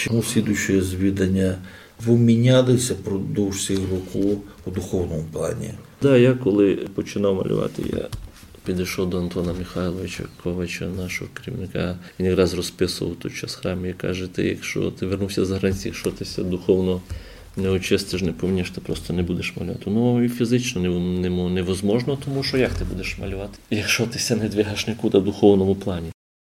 у слідуюче звідання ви мінялися впродовж цього року у духовному плані? Так, я коли починав малювати, я підійшов до Антона Михайловича Ковача, нашого керівника. Він якраз розписував той час храмі і каже, якщо ти вернувся за границі, якщо ти ся духовно не очистиш, не помнієш, ти просто не будеш малювати. Ну і фізично невозможно, тому що як ти будеш малювати, якщо ти ся не двигаєш нікуди в духовному плані.